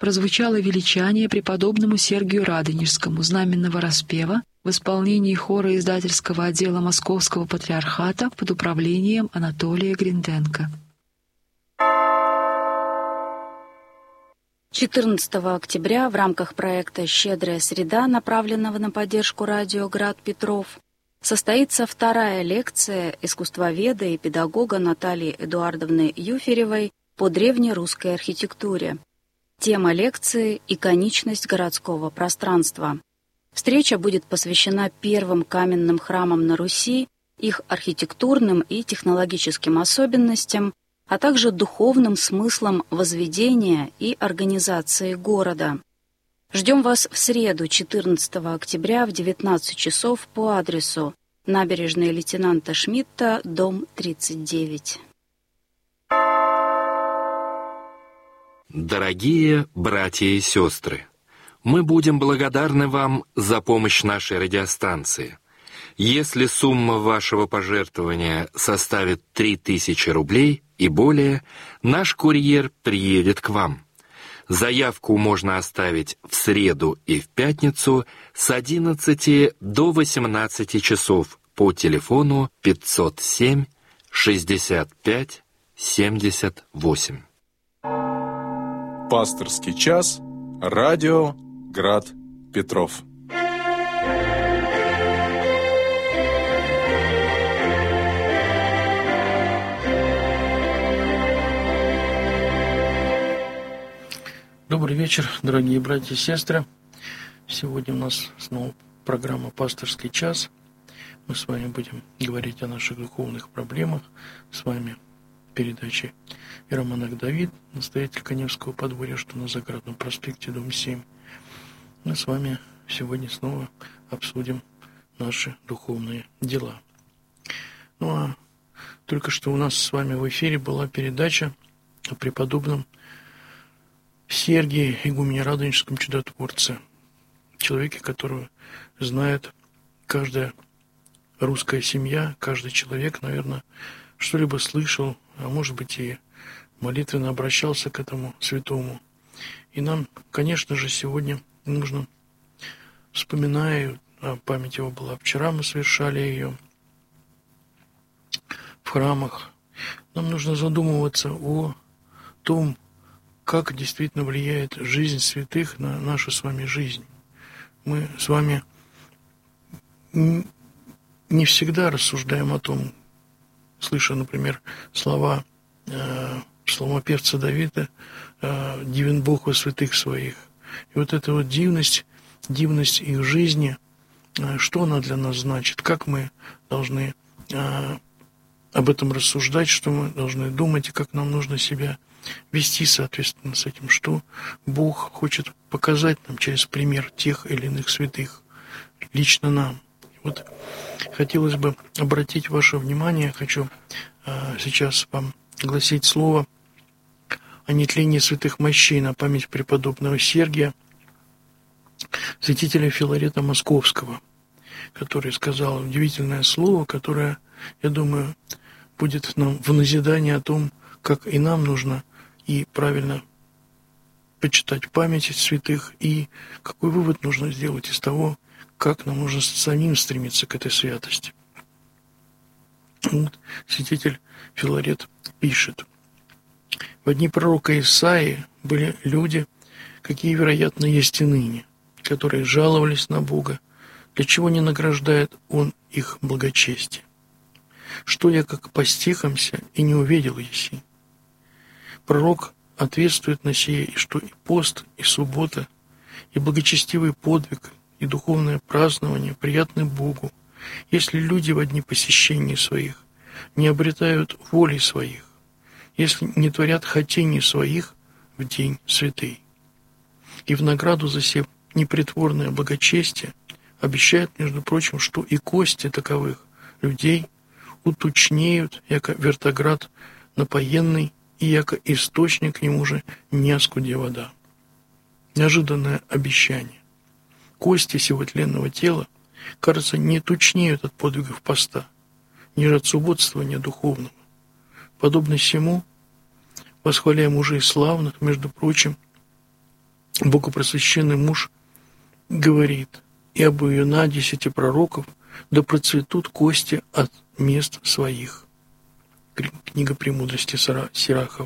прозвучало величание преподобному Сергию Радонежскому знаменного распева в исполнении хора издательского отдела Московского патриархата под управлением Анатолия Гринденко. 14 октября в рамках проекта «Щедрая среда», направленного на поддержку радио «Град Петров», состоится вторая лекция искусствоведа и педагога Натальи Эдуардовны Юферевой по древнерусской архитектуре. Тема лекции – «Иконичность городского пространства». Встреча будет посвящена первым каменным храмам на Руси, их архитектурным и технологическим особенностям, а также духовным смыслам возведения и организации города. Ждем вас в среду, 14 октября в 19 часов по адресу набережная лейтенанта Шмидта, дом 39. Дорогие братья и сестры, мы будем благодарны вам за помощь нашей радиостанции. Если сумма вашего пожертвования составит 3000 рублей и более, наш курьер приедет к вам. Заявку можно оставить в среду и в пятницу с 11 до 18 часов по телефону 507 65 78. Пасторский час. Радио Град Петров. Добрый вечер, дорогие братья и сестры. Сегодня у нас снова программа «Пасторский час». Мы с вами будем говорить о наших духовных проблемах. С вами передачи иеромонах Давид, настоятель Каневского подворья, что на Заградном проспекте, дом 7. Мы с вами сегодня снова обсудим наши духовные дела. Ну а только что у нас с вами в эфире была передача о преподобном Сергии, игумене Радонежском чудотворце, человеке, которого знает каждая русская семья, каждый человек, наверное, что-либо слышал, а может быть и молитвенно обращался к этому святому. И нам, конечно же, сегодня нужно, вспоминая, а память его была вчера, мы совершали ее в храмах, нам нужно задумываться о том, как действительно влияет жизнь святых на нашу с вами жизнь. Мы с вами не всегда рассуждаем о том, слыша, например, слова псалмопевца Давида «Дивен Бог во святых своих». И вот эта вот дивность их жизни, что она для нас значит, как мы должны об этом рассуждать, что мы должны думать, и как нам нужно себя вести соответственно с этим, что Бог хочет показать нам через пример тех или иных святых, лично нам. Вот хотелось бы обратить ваше внимание, хочу сейчас вам гласить слово о нетлении святых мощей на память преподобного Сергия, святителя Филарета Московского, который сказал удивительное слово, которое, я думаю, будет нам в назидание о том, как и нам нужно и правильно почитать память святых, и какой вывод нужно сделать из того, как нам нужно самим стремиться к этой святости. Вот святитель Филарет пишет: «В дни пророка Исаии были люди, какие, вероятно, есть и ныне, которые жаловались на Бога, для чего не награждает Он их благочестие. Что я как постихомся и не увидел еси. Пророк ответствует на сие, и что и пост, и суббота, и благочестивый подвиг, и духовное празднование приятны Богу, если люди во дни посещений своих не обретают воли своих, если не творят хотений своих в день святый. И в награду за сие непритворное благочестие обещает, между прочим, что и кости таковых людей утучнеют, яко вертоград напоенный, и яко источник к нему же не оскуде вода». Неожиданное обещание. Кости сего тленного тела, кажется, не тучнеют от подвигов поста, ниже от субботствования духовного. Подобно сему, восхваляя мужей славных, между прочим, Богопросвященный муж говорит: «И об Иона 10 пророков да процветут кости от мест своих». Книга «Премудрости» Сирахова.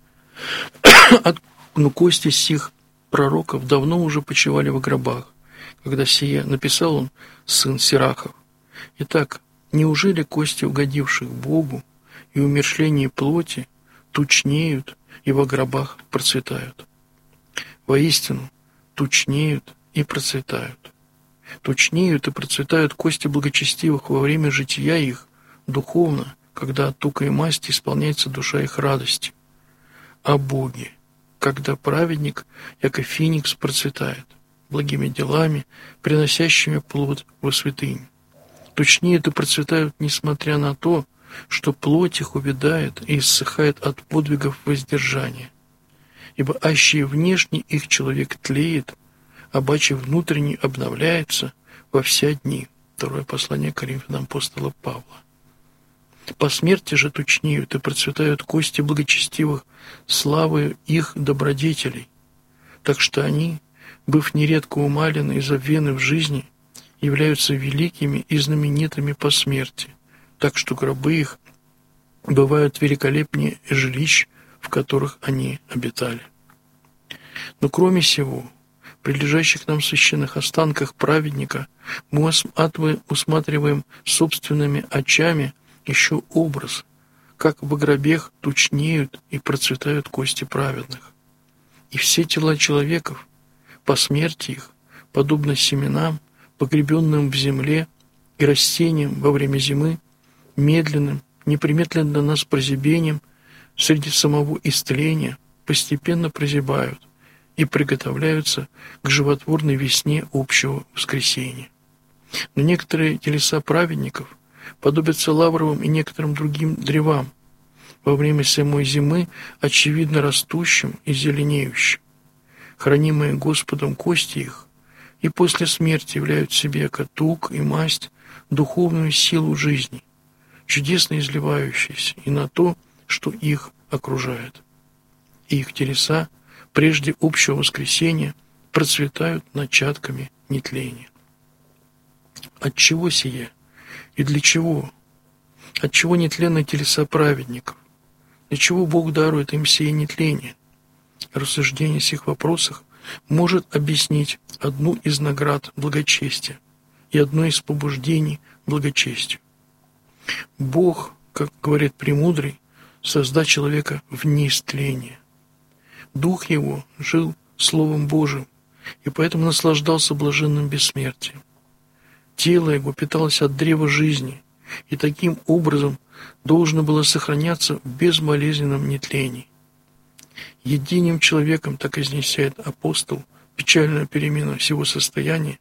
Но кости сих пророков давно уже почивали в гробах, когда сие написал он, сын Сирахов. Итак, неужели кости, угодивших Богу, и умершление плоти тучнеют и во гробах процветают? Воистину, тучнеют и процветают. Тучнеют и процветают кости благочестивых во время жития их, духовно, когда от тука и масти исполняется душа их радостью. О Боге, когда праведник, яко феникс, процветает, благими делами, приносящими плод во святынь. Тучнеют и процветают, несмотря на то, что плоть их увядает и иссыхает от подвигов воздержания. Ибо аще внешний их человек тлеет, а баче внутренний обновляется во вся дни. Второе послание к Коринфянам апостола Павла. По смерти же тучнеют и процветают кости благочестивых славою их добродетелей, так что они, быв нередко умалены и забвены в жизни, являются великими и знаменитыми по смерти, так что гробы их бывают великолепнее жилищ, в которых они обитали. Но кроме сего, в прилежащих нам священных останках праведника мы усматриваем собственными очами еще образ, как в гробах тучнеют и процветают кости праведных. И все тела человеков, по смерти их, подобно семенам, погребенным в земле, и растениям во время зимы, медленным, неприметным для нас прозябением, среди самого истления, постепенно прозябают и приготовляются к животворной весне общего воскресения. Но некоторые телеса праведников подобятся лавровым и некоторым другим древам, во время самой зимы очевидно растущим и зеленеющим. Хранимые Господом кости их и после смерти являют себе тук и масть, духовную силу жизни, чудесно изливающуюся и на то, что их окружает. И их телеса прежде общего воскресения процветают начатками нетления. От чего сие? И для чего? От чего нетленны телеса праведников? Для чего Бог дарует им сие нетление? Рассуждение о сих вопросах может объяснить одну из наград благочестия и одно из побуждений благочестию. Бог, как говорит Премудрый, создал человека вне истления. Дух его жил Словом Божиим, и поэтому наслаждался блаженным бессмертием. Тело его питалось от древа жизни, и таким образом должно было сохраняться в безболезненном нетлении. Единым человеком, так изъясняет апостол, печальную перемену всего состояния,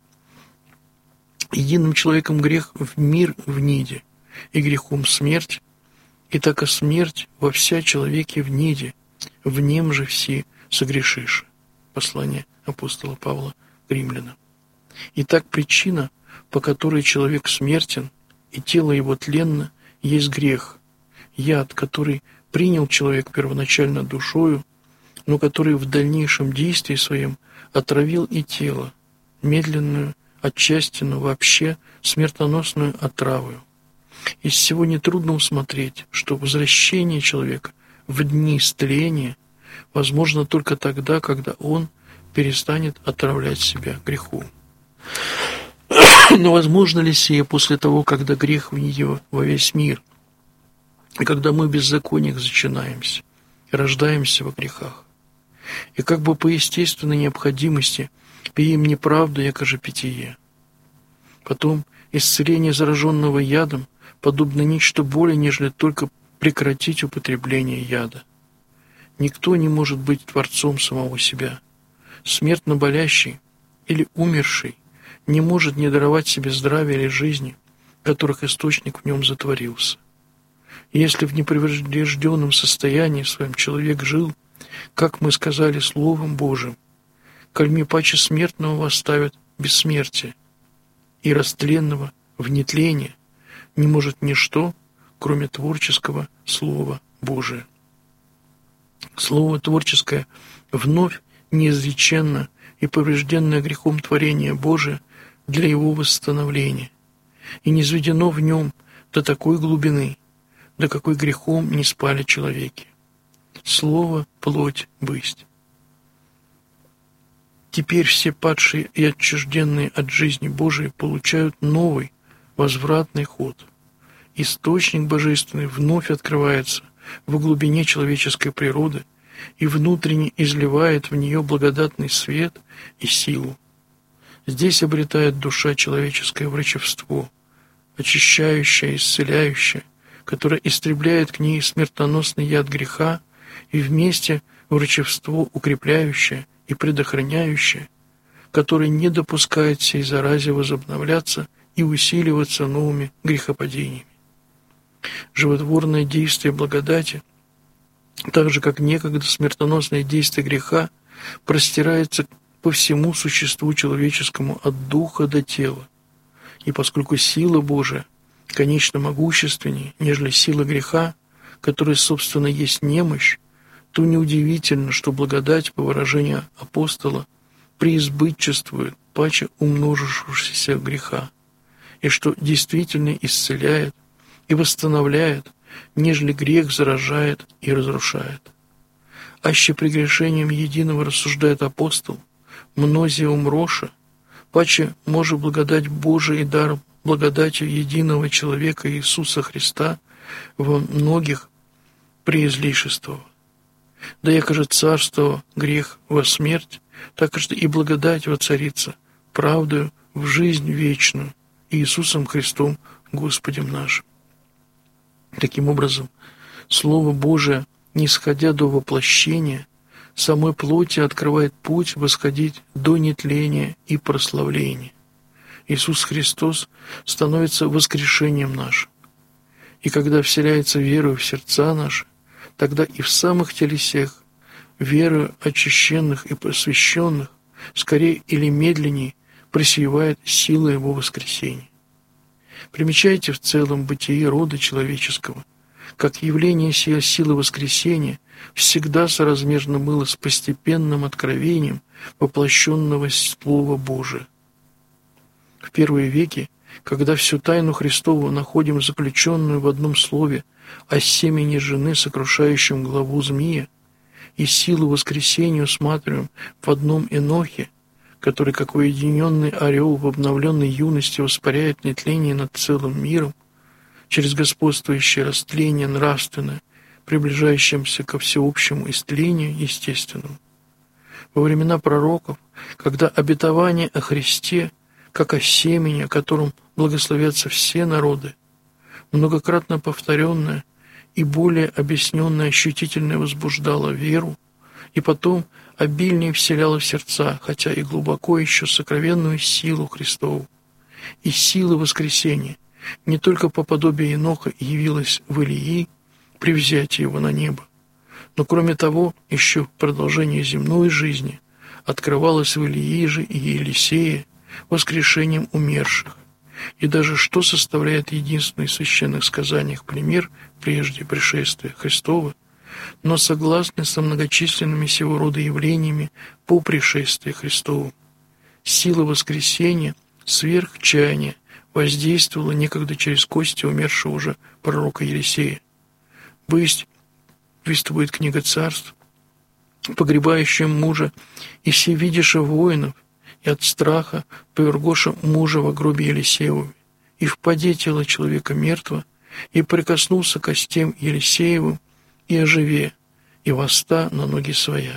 единым человеком грех в мир в ниде, и грехом смерть, и так и смерть во вся человеке в ниде, в нем же все согрешишь. Послание апостола Павла к римлянам. Итак, причина, по которой человек смертен, и тело его тленно, есть грех, яд, который принял человек первоначально душою, но который в дальнейшем действии своем отравил и тело, медленную, отчасти, но вообще смертоносную отравою. Из всего нетрудно усмотреть, что возвращение человека в дни стления возможно только тогда, когда он перестанет отравлять себя грехом. Но возможно ли сие после того, когда грех войдет во весь мир, и когда мы в беззакониях зачинаемся и рождаемся во грехах, и как бы по естественной необходимости пьем неправду, якоже питье? Потом исцеление зараженного ядом подобно нечто более, нежели только прекратить употребление яда. Никто не может быть творцом самого себя. Смертно болящий или умерший не может не даровать себе здравия или жизни, которых источник в нем затворился. Если в неповрежденном состоянии своем человек жил, как мы сказали, Словом Божиим, кальми паче смертного восставят бессмертие, и растленного в нетление не может ничто, кроме творческого Слова Божия. Слово творческое вновь неизреченно и поврежденное грехом творение Божие для его восстановления, и низведено в нем до такой глубины, до какой грехом не спали человеки. Слово плоть бысть. Теперь все падшие и отчужденные от жизни Божией получают новый, возвратный ход. Источник божественный вновь открывается в глубине человеческой природы и внутренне изливает в нее благодатный свет и силу. Здесь обретает душа человеческое врачевство, очищающее, исцеляющее, которое истребляет к ней смертоносный яд греха и вместе врачевство укрепляющее и предохраняющее, которое не допускает сей заразе возобновляться и усиливаться новыми грехопадениями. Животворное действие благодати, так же как некогда смертоносное действие греха, простирается по всему существу человеческому от духа до тела. И поскольку сила Божия конечно могущественнее, нежели сила греха, которая, собственно, есть немощь, то неудивительно, что благодать, по выражению апостола, преизбытчествует паче умножившегося греха, и что действительно исцеляет и восстановляет, нежели грех заражает и разрушает. Аще прегрешением единого рассуждает апостол, мнози умроша, паче може благодать Божия и дар благодатью единого человека Иисуса Христа во многих преизлишествовал. Да яко же царство грех во смерть, так что и благодать воцарится правдою в жизнь вечную Иисусом Христом Господем нашим. Таким образом, Слово Божие, нисходя до воплощения, самой плоти открывает путь восходить до нетления и прославления. Иисус Христос становится воскрешением нашим. И когда вселяется верою в сердца наши, тогда и в самых телесех, верою очищенных и посвященных, скорее или медленнее, просеивает сила Его воскресения. Примечайте в целом бытие рода человеческого, как явление сей силы воскресения всегда соразмерно было с постепенным откровением воплощенного Слова Божия. В первые веки, когда всю тайну Христову находим заключенную в одном слове о семени жены, сокрушающем главу змея, и силу воскресения усматриваем в одном Енохе, который, как уединенный орел в обновленной юности, воспаряет нетление над целым миром, через господствующее растление нравственное, приближающимся ко всеобщему истлению естественному. Во времена пророков, когда обетование о Христе, как о семени, о котором благословятся все народы, многократно повторенное и более объясненное ощутительное возбуждало веру, и потом обильнее вселяло в сердца, хотя и глубоко еще сокровенную силу Христову. И сила воскресения не только по подобию Еноха явилась в Илии при взятии его на небо, но кроме того еще в продолжении земной жизни открывалась в Илии же и Елисее воскрешением умерших, и даже что составляет единственный в священных сказаниях пример прежде пришествия Христова, но согласны со многочисленными сего рода явлениями по пришествии Христову. Сила воскресения сверх чаяния воздействовала некогда через кости умершего уже пророка Елисея. Бысть, повествует книга Царств, погребающая мужа, и все видиша воинов, и от страха повергоша мужа во гробе Елисееву, и впаде тело человека мертво, и прикоснулся к костям Елисеевым, и оживе, и восста на ноги своя.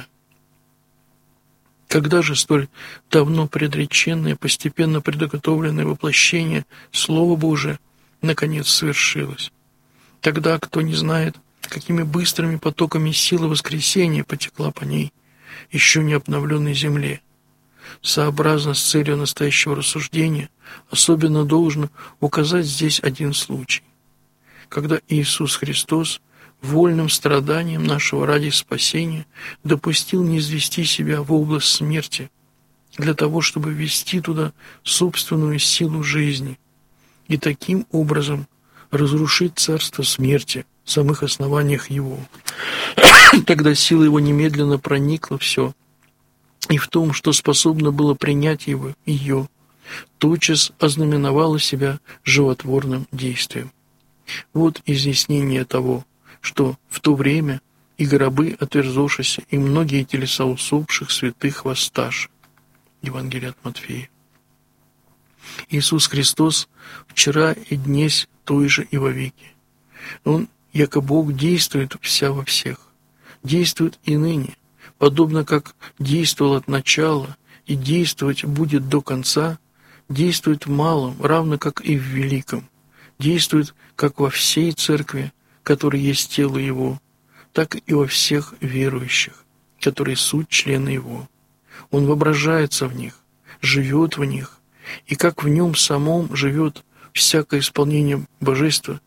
Когда же столь давно предреченное, постепенно предуготовленное воплощение Слова Божия наконец свершилось? Тогда, кто не знает, какими быстрыми потоками силы воскресения потекла по ней, еще не обновленной земле, сообразно с целью настоящего рассуждения, особенно должно указать здесь один случай, когда Иисус Христос вольным страданием нашего ради спасения допустил низвести себя в область смерти для того, чтобы ввести туда собственную силу жизни и таким образом разрушить царство смерти в самых основаниях его. Тогда сила его немедленно проникла все и в том, что способно было принять ее, тотчас ознаменовало себя животворным действием. Вот изъяснение того, что в то время и гробы отверзошися, и многие телеса усопших святых воссташи. Евангелие от Матфея. Иисус Христос вчера и днесь той же и вовеки. Он, яко Бог, действует вся во всех, действует и ныне, подобно как действовал от начала и действовать будет до конца, действует в малом, равно как и в великом, действует как во всей церкви, которая есть тело Его, так и во всех верующих, которые суть члены Его. Он воображается в них, живет в них, и как в Нем самом живет всякое исполнение божества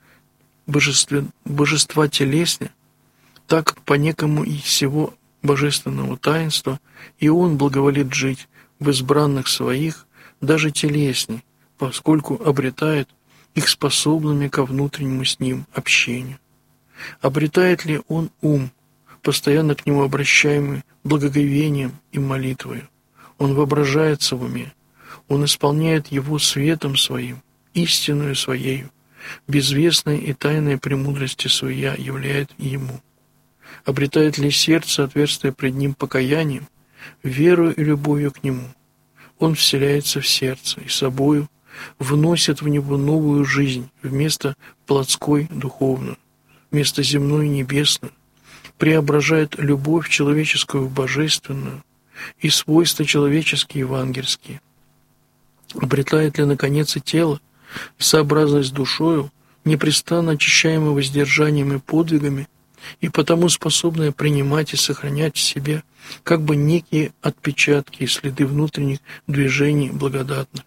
телесня, так по некому из всего божественного таинства и Он благоволит жить в избранных Своих, даже телесне, поскольку обретает их способными ко внутреннему с Ним общению. Обретает ли Он ум, постоянно к Нему обращаемый благоговением и молитвою? Он воображается в уме, Он исполняет его светом Своим, истинную Своею, безвестной и тайной премудрости Своя являет Ему. Обретает ли сердце отверстие пред Ним покаянием, верою и любовью к Нему? Он вселяется в сердце и собою вносит в него новую жизнь вместо плотской духовную, вместо земной небесную, преображает любовь человеческую в божественную и свойства человеческие евангельские. Обретает ли, наконец, и тело, сообразность с душою, непрестанно очищаемое воздержанием и подвигами, и потому способное принимать и сохранять в себе как бы некие отпечатки и следы внутренних движений благодатных.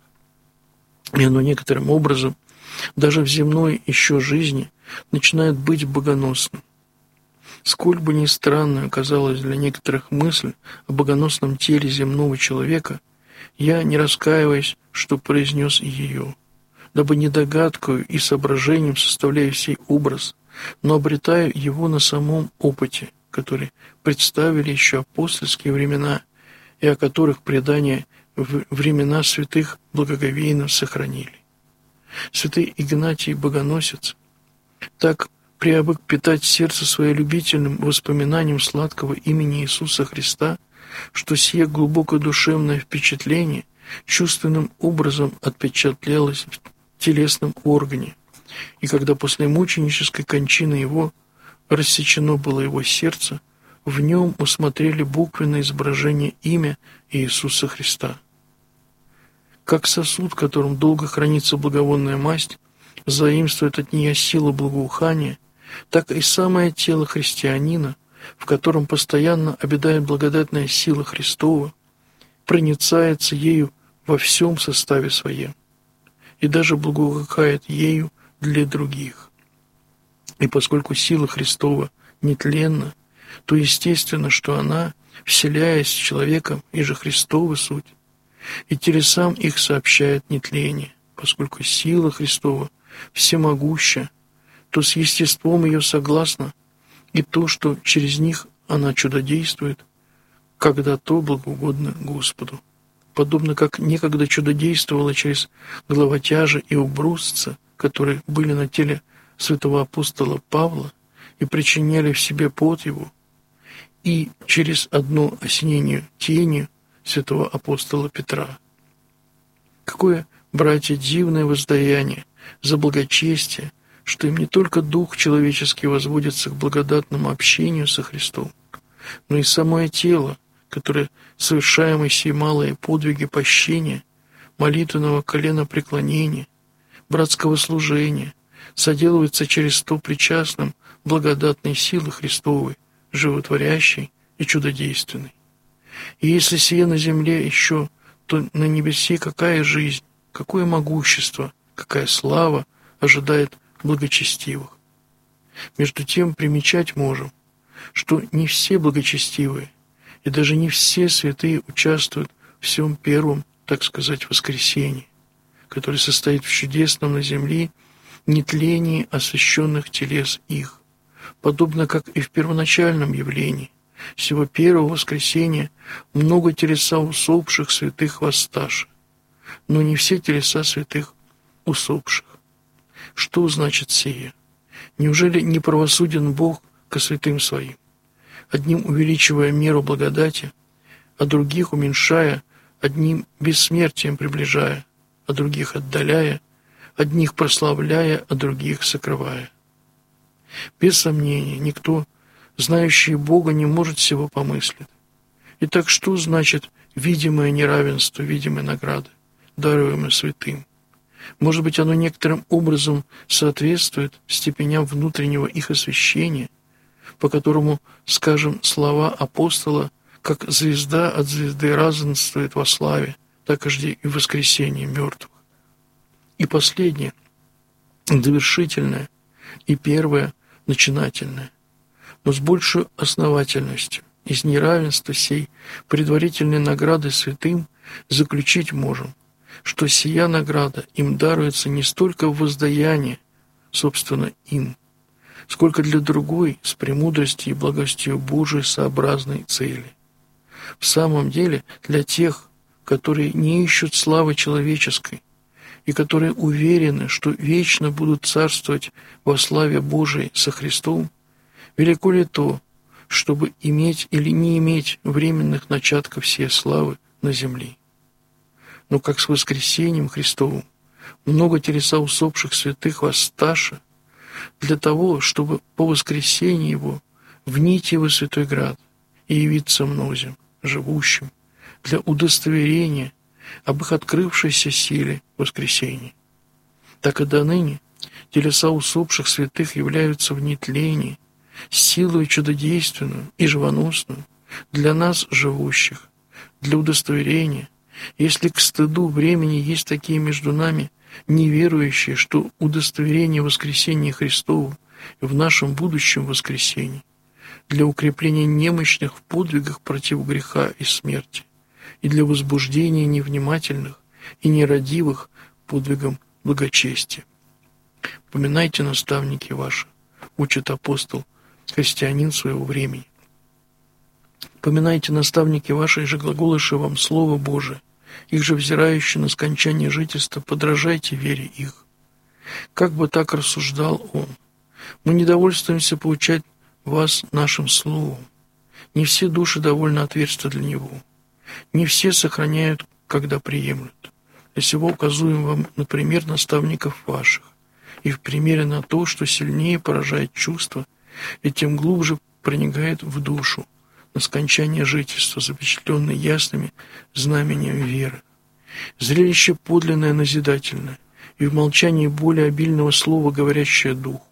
И оно некоторым образом, даже в земной еще жизни, начинает быть богоносным. Сколь бы ни странной оказалась для некоторых мысль о богоносном теле земного человека, я, не раскаиваясь, что произнес ее, дабы не догадкою и соображением составляю сей образ, но обретаю его на самом опыте, который представили еще апостольские времена, и о которых предания в времена святых благоговейно сохранили. Святый Игнатий Богоносец так привык питать сердце свое любительным воспоминанием сладкого имени Иисуса Христа, что сие глубоко душевное впечатление чувственным образом отпечатлялось в телесном органе, и когда после мученической кончины его рассечено было его сердце, в нем усмотрели буквенное изображение имя Иисуса Христа. Как сосуд, в котором долго хранится благовонная масть, заимствует от нее силу благоухания, так и самое тело христианина, в котором постоянно обитает благодатная сила Христова, проницается ею во всем составе своем и даже благоухает ею для других. И поскольку сила Христова нетленна, то естественно, что она, вселяясь в человека, и же Христова суть, и телесам их сообщает нетление, поскольку сила Христова всемогуща, то с естеством ее согласно, и то, что через них она чудодействует, когда то благоугодно Господу. Подобно как некогда чудодействовала через главотяжа и убрусца, которые были на теле святого апостола Павла и причиняли в себе пот его, и через одно осенение тенью святого апостола Петра. Какое, братья, дивное воздаяние за благочестие, что им не только дух человеческий возводится к благодатному общению со Христом, но и самое тело, которое, совершаемое сей малые подвиги пощения, молитвенного коленопреклонения, братского служения, соделывается через то причастным благодатной силы Христовой, животворящей и чудодейственной. И если сие на земле еще, то на небесе какая жизнь, какое могущество, какая слава ожидает благочестивых. Между тем примечать можем, что не все благочестивые и даже не все святые участвуют в всем первом, так сказать, воскресении, которое состоит в чудесном на земле нетлении освященных телес их, подобно как и в первоначальном явлении, Сего первого воскресения много телеса усопших святых воссташи, но не все телеса святых усопших. Что значит сие? Неужели не правосуден Бог ко святым своим, одним увеличивая меру благодати, а других уменьшая, одним бессмертием приближая, а других отдаляя, одних прославляя, а других сокрывая? Без сомнения, никто, знающий Бога, не может всего помыслить. Итак, что значит видимое неравенство, видимая награда, даруемая святым? Может быть, оно некоторым образом соответствует степеням внутреннего их освящения, по которому, скажем, слова апостола, как звезда от звезды разнствует во славе, так и в воскресении мертвых. И последнее, довершительное, и первое, начинательное, но с большей основательностью. Из неравенства сей предварительной награды святым заключить можем, что сия награда им даруется не столько в воздаяние, собственно, им, сколько для другой, с премудростью и благостью Божией сообразной цели. В самом деле, для тех, которые не ищут славы человеческой и которые уверены, что вечно будут царствовать во славе Божией со Христом, велико ли то, чтобы иметь или не иметь временных начатков всей славы на земле. Но как с воскресением Христовым много телеса усопших святых воссташа, для того, чтобы по воскресении Его внить Его святой град и явиться мнозям, живущим, для удостоверения об их открывшейся силе воскресения. Так и доныне телеса усопших святых являются в нетлении, силою чудодейственную и живоносную для нас, живущих, для удостоверения, если к стыду времени есть такие между нами неверующие, что удостоверение воскресения Христова в нашем будущем воскресении, для укрепления немощных в подвигах против греха и смерти, и для возбуждения невнимательных и нерадивых подвигам благочестия. Поминайте, наставники ваши, учит апостол, христианин своего времени. Поминайте, наставники ваши, же глаголыши вам Слово Божие, их же взирающие на скончание жительства, подражайте вере их. Как бы так рассуждал он, мы не довольствуемся поучать вас нашим словом. Не все души довольны отверстия для него. Не все сохраняют, когда приемлют. Для сего указуем вам на пример наставников ваших, и в примере на то, что сильнее поражает чувство, и тем глубже проникает в душу, на скончание жительства, запечатленное ясными знаменем веры. Зрелище подлинное, назидательное, и в молчании более обильного слова, говорящее духу.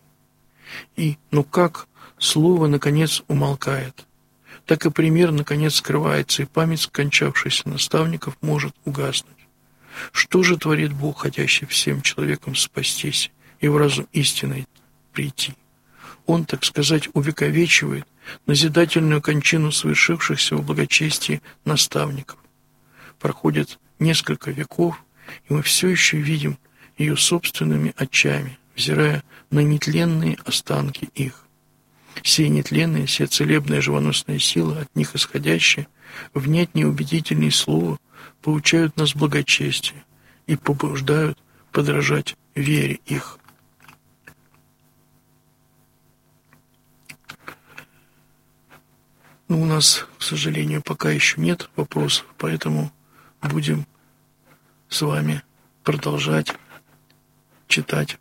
И, как слово, наконец, умолкает, так и пример, наконец, скрывается, и память скончавшихся наставников может угаснуть. Что же творит Бог, хотящий всем человеком спастись и в разум истинный прийти? Он, так сказать, увековечивает назидательную кончину совершившихся в благочестии наставников. Проходит несколько веков, и мы все еще видим ее собственными очами, взирая на нетленные останки их. Сие нетленные, сия целебная живоносная сила, от них исходящая, внять неубедительные слова, поучают нас благочестию и побуждают подражать вере их. У нас, к сожалению, пока еще нет вопросов, поэтому будем с вами продолжать читать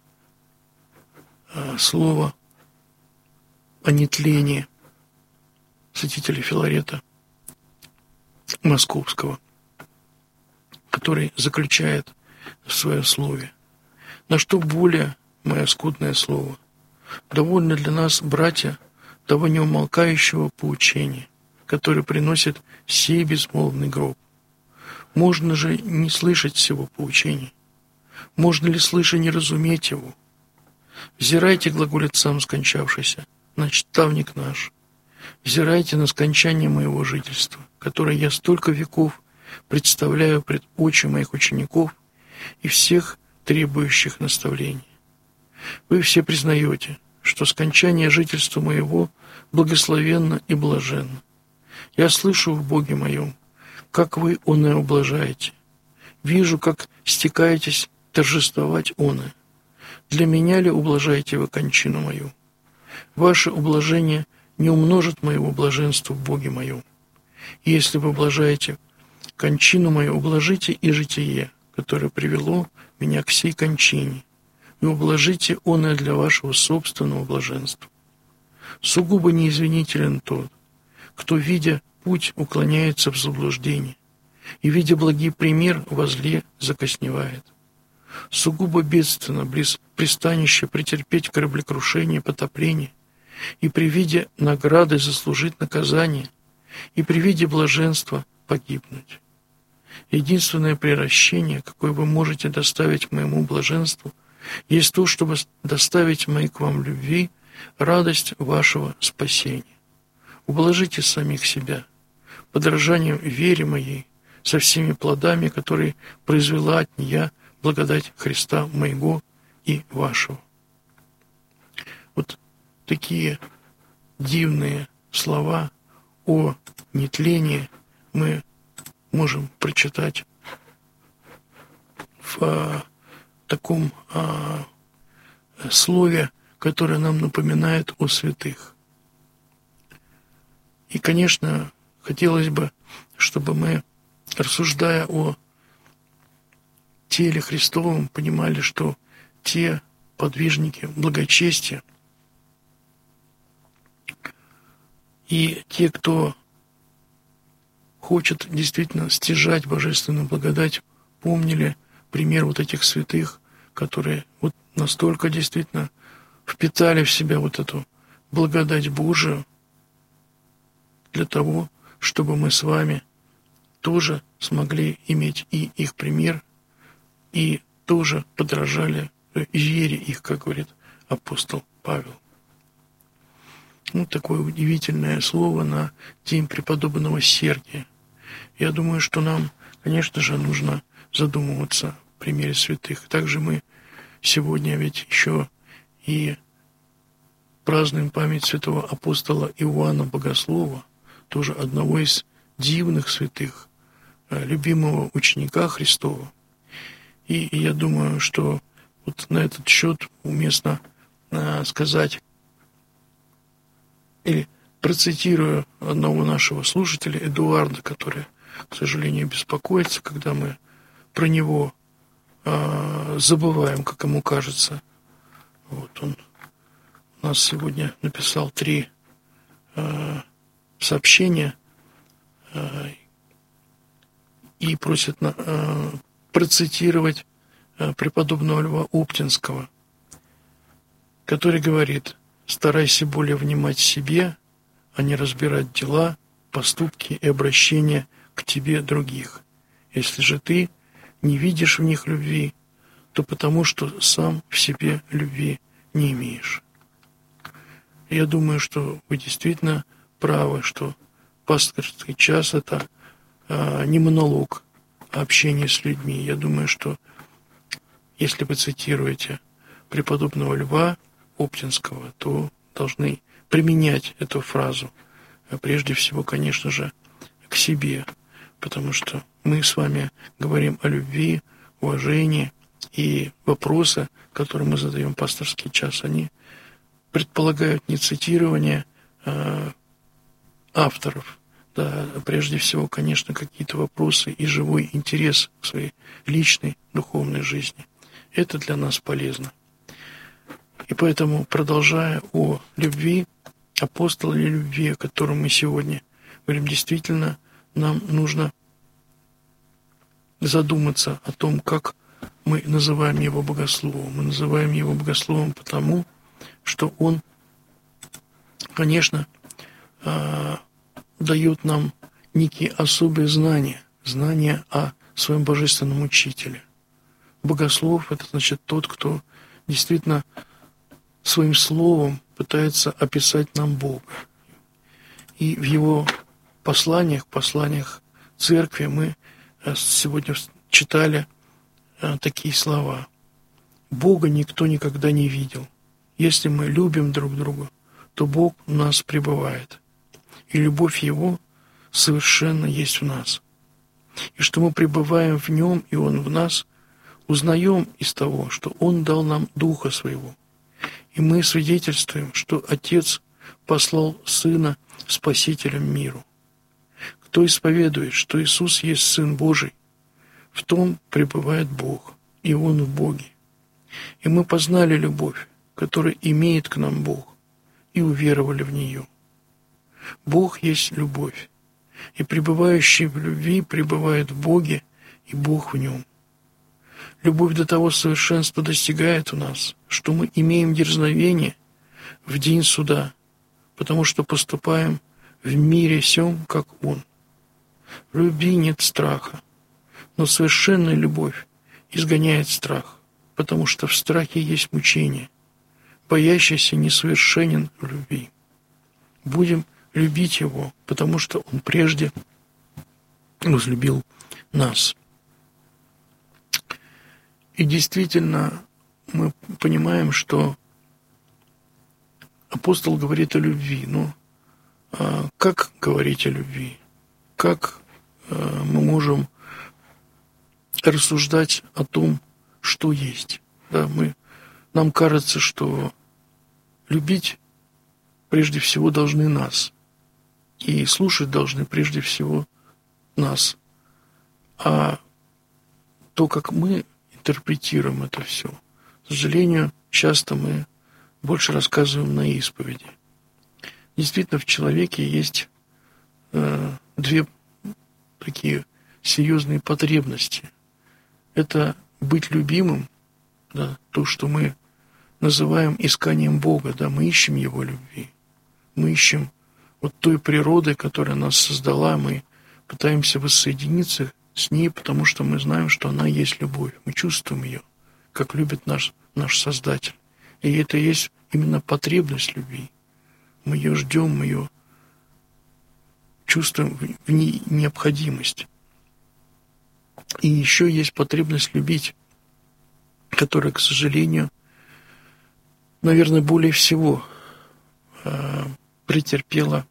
слово о нетлении святителя Филарета Московского, который заключает в своем слове: «На что более, мое скудное слово, довольно для нас, братья, того неумолкающего поучения, которое приносит сей безмолвный гроб. Можно же не слышать всего поучения? Можно ли, слыша, не разуметь его? Взирайте, глаголит сам скончавшийся, наставник наш, взирайте на скончание моего жительства, которое я столько веков представляю пред очи моих учеников и всех требующих наставлений. Вы все признаете, что скончание жительства моего благословенно и блаженно, Я слышу в Боге моем, как вы оное ублажаете. Вижу, как стекаетесь торжествовать оное. Для меня ли ублажаете вы кончину мою? Ваше ублажение не умножит моего блаженства в Боге моем. И если вы ублажаете кончину мою, ублажите и житие, которое привело меня к сей кончине, и ублажите оное для вашего собственного блаженства. Сугубо неизвинителен тот, кто, видя путь, уклоняется в заблуждение, и, видя благий пример, во зле закосневает. Сугубо бедственно близ пристанища претерпеть кораблекрушение, потопление, и при виде награды заслужить наказание, и при виде блаженства погибнуть. Единственное приращение, какое вы можете доставить моему блаженству, есть то, чтобы доставить моей к вам любви радость вашего спасения. Ублажите самих себя, подражанием вере моей, со всеми плодами, которые произвела от нея благодать Христа моего и вашего. Вот такие дивные слова о нетлении мы можем прочитать в таком слове, которое нам напоминает о святых. И, конечно, хотелось бы, чтобы мы, рассуждая о теле Христовом, понимали, что те подвижники благочестия и те, кто хочет действительно стяжать божественную благодать, помнили пример вот этих святых, которые вот настолько действительно впитали в себя вот эту благодать Божию для того, чтобы мы с вами тоже смогли иметь и их пример, и тоже подражали вере их, как говорит апостол Павел. Ну, такое удивительное слово на день преподобного Сергия. Я думаю, что нам, конечно же, нужно задумываться о примере святых. Также мы сегодня ведь еще и празднуем память святого апостола Иоанна Богослова, тоже одного из дивных святых, любимого ученика Христова. И я думаю, что вот на этот счет уместно сказать, или процитирую одного нашего слушателя, Эдуарда, который, к сожалению, беспокоится, когда мы про него забываем, как ему кажется. Вот он у нас сегодня написал 3 сообщения и просит процитировать преподобного Льва Оптинского, который говорит: «Старайся более внимать себе, а не разбирать дела, поступки и обращения к тебе других. Если же ты не видишь в них любви, то потому что сам в себе любви не имеешь». Я думаю, что вы действительно правы, что пасторский час – это не монолог, а общение с людьми. Я думаю, что если вы цитируете преподобного Льва Оптинского, то должны применять эту фразу, прежде всего, конечно же, к себе, потому что мы с вами говорим о любви, уважении, и вопросы, которые мы задаем в пасторский час, они предполагают не цитирование авторов, да, прежде всего, конечно, какие-то вопросы и живой интерес к своей личной духовной жизни. Это для нас полезно. И поэтому, продолжая о любви, апостоле любви, о котором мы сегодня говорим, действительно, нам нужно задуматься о том, как мы называем его богословом. Мы называем его богословом потому, что он, конечно, дает нам некие особые знания о своем божественном учителе. Богослов – это значит тот, кто действительно своим словом пытается описать нам Бога. И в его посланиях церкви мы сегодня читали такие слова: «Бога никто никогда не видел. Если мы любим друг друга, то Бог в нас пребывает, и любовь Его совершенно есть в нас. И что мы пребываем в Нем, и Он в нас, узнаем из того, что Он дал нам Духа Своего. И мы свидетельствуем, что Отец послал Сына Спасителем миру. Кто исповедует, что Иисус есть Сын Божий, в том пребывает Бог, и Он в Боге. И мы познали любовь, которую имеет к нам Бог, и уверовали в нее. Бог есть любовь, и пребывающий в любви пребывает в Боге, и Бог в нем. Любовь до того совершенства достигает в нас, что мы имеем дерзновение в день суда, потому что поступаем в мире сем, как Он. В любви нет страха, но совершенная любовь изгоняет страх, потому что в страхе есть мучение. Боящийся несовершенен в любви. Будем любить Его, потому что Он прежде возлюбил нас. И действительно, мы понимаем, что апостол говорит о любви. Но как говорить о любви? Как мы можем рассуждать о том, что есть? Да, нам кажется, что любить прежде всего должны нас. И слушать должны прежде всего нас. А то, как мы интерпретируем это все, к сожалению, часто мы больше рассказываем на исповеди. Действительно, в человеке есть две такие серьезные потребности. Это быть любимым, да, то, что мы называем исканием Бога, да, мы ищем Его любви. Мы ищем вот той природы, которая нас создала, мы пытаемся воссоединиться с ней, потому что мы знаем, что она есть любовь. Мы чувствуем ее, как любит наш Создатель. И это и есть именно потребность любви. Мы ее ждем, мы ее чувствуем в ней необходимость. И еще есть потребность любить, которая, к сожалению, наверное, более всего претерпела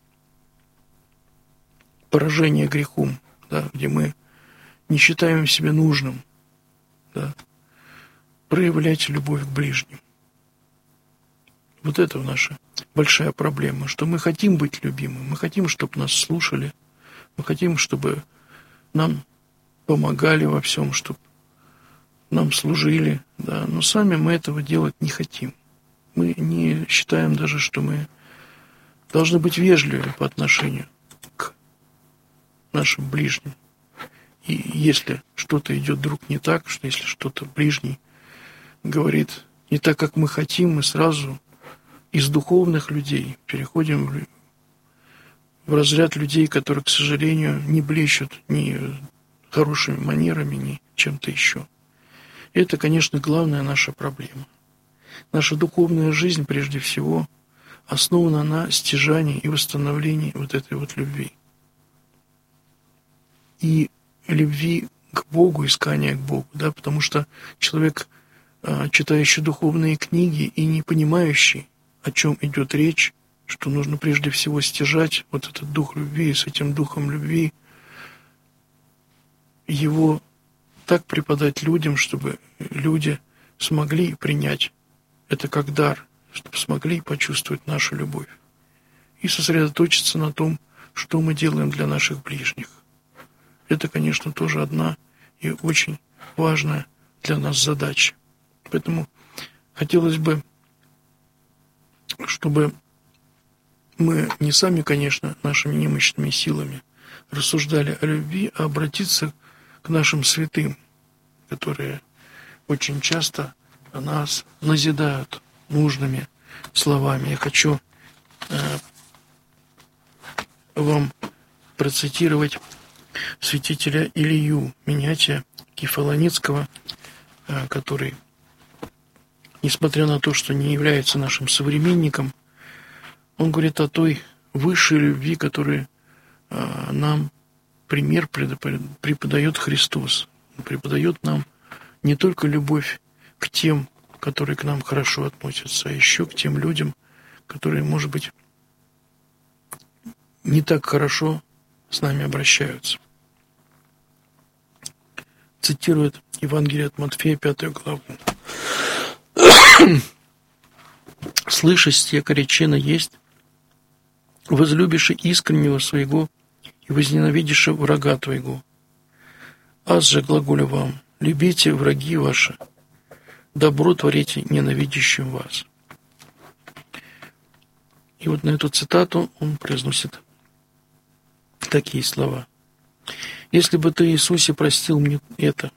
поражение грехом, да, где мы не считаем себя нужным, да, проявлять любовь к ближним. Вот это наша большая проблема, что мы хотим быть любимыми, мы хотим, чтобы нас слушали, мы хотим, чтобы нам помогали во всем, чтобы нам служили, да, но сами мы этого делать не хотим. Мы не считаем даже, что мы должны быть вежливы по отношению к нашим ближним. И если что-то идет вдруг не так, что если что-то ближний говорит не так, как мы хотим, мы сразу из духовных людей переходим в разряд людей, которые, к сожалению, не блещут ни хорошими манерами, ни чем-то еще. И это, конечно, главная наша проблема. Наша духовная жизнь, прежде всего, основана на стяжании и восстановлении вот этой вот любви. И любви к Богу, искания к Богу, да, потому что человек, читающий духовные книги и не понимающий, о чем идет речь, что нужно прежде всего стяжать вот этот дух любви, и с этим духом любви его так преподать людям, чтобы люди смогли принять это как дар, чтобы смогли почувствовать нашу любовь и сосредоточиться на том, что мы делаем для наших ближних. Это, конечно, тоже одна и очень важная для нас задача. Поэтому хотелось бы, чтобы мы не сами, конечно, нашими немощными силами рассуждали о любви, а обратиться к нашим святым, которые очень часто нас назидают нужными словами. Я хочу вам процитировать святителя Илью Минятия Кефалоницкого, который, несмотря на то, что не является нашим современником, он говорит о той высшей любви, которую нам пример преподает Христос. Он преподает нам не только любовь к тем, которые к нам хорошо относятся, а еще к тем людям, которые, может быть, не так хорошо с нами обращаются. Цитирует Евангелие от Матфея, 5 главу. «Слышишь, яко речено есть, возлюбишь искреннего своего и возненавидишь врага твоего. Аз же глаголю вам, любите враги ваши, добро творите ненавидящим вас». И вот на эту цитату он произносит такие слова. «Если бы ты, Иисусе, простил мне это,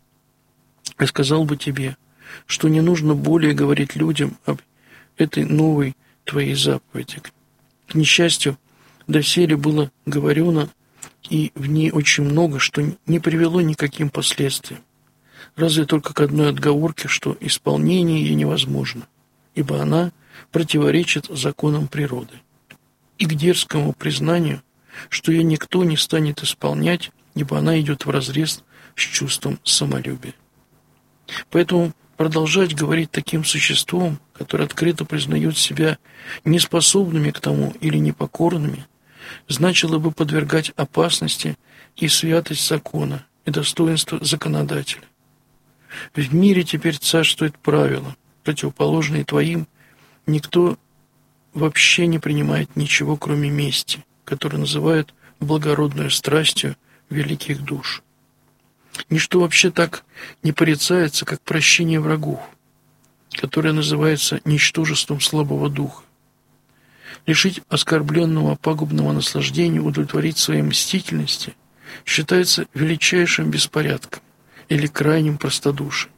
я сказал бы тебе, что не нужно более говорить людям об этой новой твоей заповеди. К несчастью, доселе было говорено, и в ней очень много, что не привело никаким последствиям. Разве только к одной отговорке, что исполнение ей невозможно, ибо она противоречит законам природы. И к дерзкому признанию, что ее никто не станет исполнять, ибо она идет вразрез с чувством самолюбия. Поэтому продолжать говорить таким существом, которые открыто признают себя неспособными к тому или непокорными, значило бы подвергать опасности и святость закона, и достоинство законодателя. В мире теперь царствует правило, противоположное твоим, никто вообще не принимает ничего, кроме мести, которую называют благородной страстью великих душ. Ничто вообще так не порицается, как прощение врагов, которое называется ничтожеством слабого духа. Лишить оскорбленного пагубного наслаждения удовлетворить своей мстительности считается величайшим беспорядком или крайним простодушием.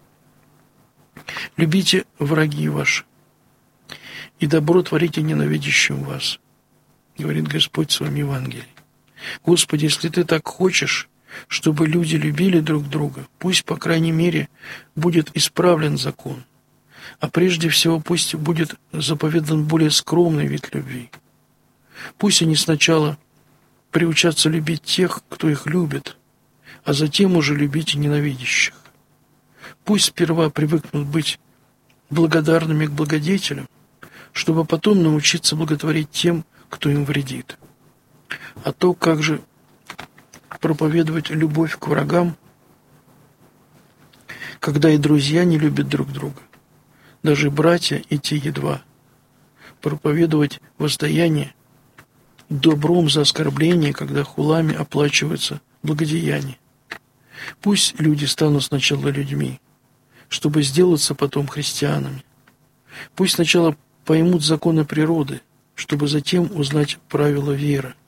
Любите враги ваши, и добро творите ненавидящим вас, говорит Господь в своем Евангелии. Господи, если Ты так хочешь, чтобы люди любили друг друга, пусть, по крайней мере, будет исправлен закон, а прежде всего пусть будет заповедан более скромный вид любви. Пусть они сначала приучатся любить тех, кто их любит, а затем уже любить ненавидящих. Пусть сперва привыкнут быть благодарными к благодетелям, чтобы потом научиться благотворить тем, кто им вредит. А то, как же проповедовать любовь к врагам, когда и друзья не любят друг друга, даже братья и те едва. Проповедовать воздаяние добром за оскорбление, когда хулами оплачиваются благодеяния. Пусть люди станут сначала людьми, чтобы сделаться потом христианами. Пусть сначала поймут законы природы, чтобы затем узнать правила веры.